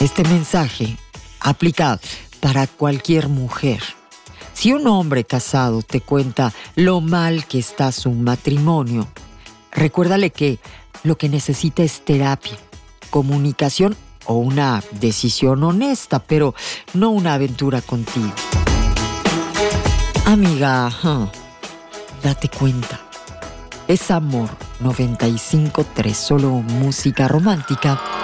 Este mensaje aplica para cualquier mujer. Si un hombre casado te cuenta lo mal que está su matrimonio, recuérdale que lo que necesita es terapia, comunicación o una decisión honesta, pero no una aventura contigo. Amiga, date cuenta. Es Amor 95.3, solo música romántica